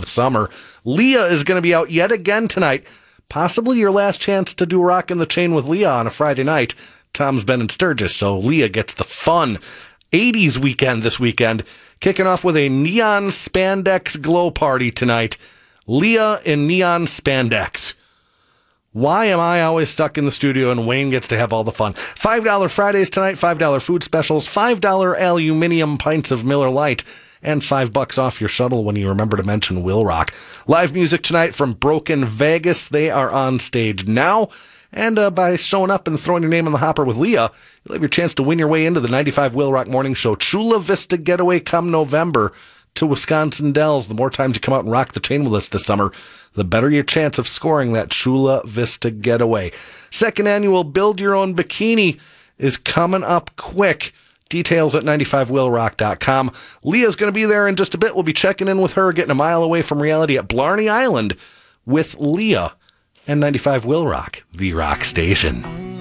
the summer. Leah is going to be out yet again tonight. Possibly your last chance to do Rockin' the Chain with Leah on a Friday night. Tom's been in Sturgis, so Leah gets the fun 80s weekend this weekend. Kicking off with a neon spandex glow party tonight. Leah in neon spandex. Why am I always stuck in the studio and Wayne gets to have all the fun? $5 Fridays tonight, $5 food specials, $5 aluminum pints of Miller Lite, and $5 off your shuttle when you remember to mention Will Rock. Live music tonight from Broken Vegas. They are on stage now. And by showing up and throwing your name in the hopper with Leah, you'll have your chance to win your way into the 95 Will Rock Morning Show Chula Vista Getaway come November to Wisconsin Dells. The more times you come out and rock the chain with us this summer, the better your chance of scoring that Chula Vista Getaway. Second annual Build Your Own Bikini is coming up quick. Details at 95willrock.com. Leah's going to be there in just a bit. We'll be checking in with her, getting a mile away from reality at Blarney Island with Leah and 95 Will Rock, the rock station.